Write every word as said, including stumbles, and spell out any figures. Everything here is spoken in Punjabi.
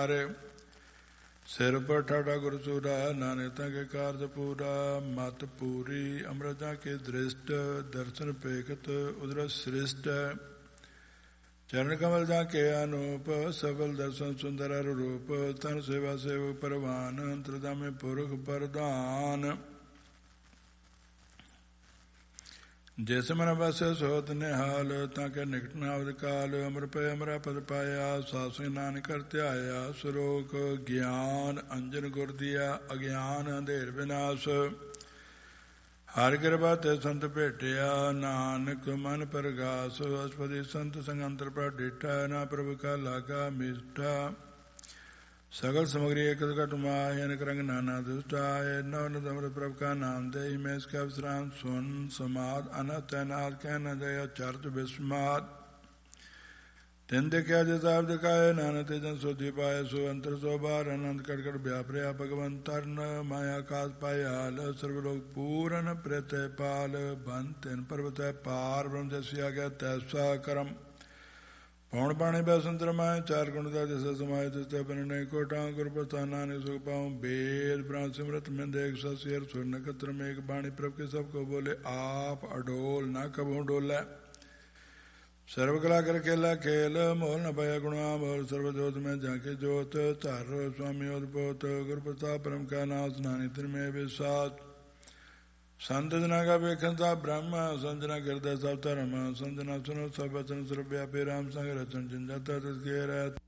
ਸਵਾਰੇ। ਸਿਰ ਪਰ ਠਾਠਾ ਗੁਰ ਸੂਰਾ, ਨਾਨਕ ਕੇ ਕਾਰਜ ਪੂਰਾ। ਮਤ ਪੂਰੀ ਅੰਮ੍ਰਿਤਾਂ ਕੇ ਦ੍ਰਿਸ਼ਟ, ਦਰਸ਼ਨ ਪੇਖਤ ਉਦਰ ਸ੍ਰਿਸ਼ਟ। ਚਰਨ ਕਮਲ ਜਾਂ ਕੇ ਅਨੂਪ, ਸਫਲ ਦਰਸ਼ਨ ਸੁੰਦਰ ਅਰ ਰੂਪ। ਤਨ ਸੇਵਾ ਸੇਵਕ ਪਰਵਾਨ, ਅੰਤਰਦਾਮੇ ਪੁਰਖ ਪ੍ਰਧਾਨ। ਜਿਸ ਮਨ ਵਸੈ ਸੋਤ ਨਿਹਾਲ, ਤਾਂ ਕੇ ਨਿਕਟ ਨ ਆਵਦ ਕਾਲ। ਅਮਰ ਪੈ ਅਮਰਾ ਪਦ ਪਾਇਆ, ਸਾਸੁ ਨਾਨਕ ਕਰ ਧਿਆਇਆ। ਸਰੋਕ ਗਿਆਨ ਅੰਜਨ ਗੁਰ ਦੀਆ, ਅਗਿਆਨ ਅੰਧੇਰ ਵਿਨਾਸ਼। ਹਰਿ ਕਿਰਪਾ ਤੇ ਸੰਤ ਭੇਟਿਆ, ਨਾਨਕ ਮਨ ਪਰਗਾਸ। ਅਸਪਦੀ ਸੰਤ ਸੰਗ ਅੰਤਰ ਪਰ ਡੇਠਾ, ਨਾ ਪ੍ਰਭੁ ਕਾ ਲਾਗਾ ਮੀਠਾ। ਸਗਲ ਸਮਗਰੀ ਏਕ ਘਟ ਮਾਹਿ, ਅਨਕ ਰੰਗ ਨਾਨਾ ਦੁਸ਼ਟਾਇ। ਨਵ ਨਿਤ ਅੰਮ੍ਰਿਤ ਪ੍ਰਭ ਕਾ ਨਾਮ ਦੇहि, ਮੈਂ ਇਸ ਕਾ ਵਿਸਰਾਮ ਸੁਨ ਸਮਾਦ। ਅਨਹਦ ਤੈਨਾਦ ਕਹਿ ਨ ਦਇਆ, ਚਰਤ ਬਿਸਮਾਦ। ਤਿਨ ਦੇਖਿਆ ਜਿਸ ਆਪ ਦਿਖਾਏ, ਨਾਨਕ ਤੇ ਜਨ ਸੋਧੀ ਪਾਏ। ਸੋ ਅੰਤਰ ਸੋ ਬਾਹਰ ਅਨੰਦ ਕਟ ਕਟ ਵਿਆਪਰਿਆ। ਭਗਵੰਤ ਤਰਨ ਮਾਇਆ ਕਾਸ ਪਾਏ ਹਾਲ। ਸਰਬ ਲੋਕ ਪੂਰਨ ਪ੍ਰਿਤੈ ਪਾਲ। ਬੰਤ ਤਿਨ ਪਰਬਤੈ ਪਾਰ, ਬ੍ਰਹਮ ਜੈਸੀ ਆ ਗਿਆ ਤੈਸਾ ਕਰਮ। ਪੌਣ ਬਾਣੀ ਬੈਸੰਤਰ ਮਾਏ, ਚਾਰ ਗੁਣ ਦਾ ਜਿਸ ਸਮਾਏ। ਤਿਸ ਤੇ ਬਨਨੇ ਕੋਟਾਂ, ਗੁਰ ਪ੍ਰਸਥਾਨ ਨਾਨਕ ਸੁਖ ਪਾਉ। ਵੇਦ ਬ੍ਰਹਮ ਸਿਮਰਤ ਮਿੰਦ ਏਕ ਸਸਿਰ। ਸੁਰ ਨਖਤਰ ਮੇਘ ਬਾਣੀ ਪ੍ਰਭ ਕੇ ਸਭ ਕੋ ਬੋਲੇ। ਆਪ ਅਡੋਲ ਨਾ ਕਬਹੂ ਡੋਲੇ। ਸਰਬ ਕਲਾ ਕਰ ਖੇਲਾ ਖੇਲ, ਮੋਲ ਨ ਪਾਇਆ ਗੁਣਾ ਮੋਲ। ਸਰਬ ਜੋਤ ਮੈਂ ਜਾਂਕੇ ਜੋਤ, ਧਰ ਸੁਆਮੀ ਉਦਪੋਤ। ਗੁਰ ਪ੍ਰਤਾਪ ਪਰਮ ਕਾ ਨਾਸ, ਨਾਨਕ ਤਿਨ ਮੈਂ ਵਿਸਾਤ। ਸੰਤ ਜਨਾ ਕਾ ਵੇਖਣ ਤਾ ਬ੍ਰਹਮ, ਸੰਜਨਾ ਗਿਰਦਾ ਸਭ ਧਰਮ। ਸੰਜਨਾ ਸੁਨੋ ਸਭ ਬਚਨ ਸੁਰ ਵਿਆਪੇ, ਰਾਮ ਸੰਗ ਰਚਨ ਜਿਨ ਜਾਤਾ ਤਿਸ ਕੇ ਰਹਿਤ।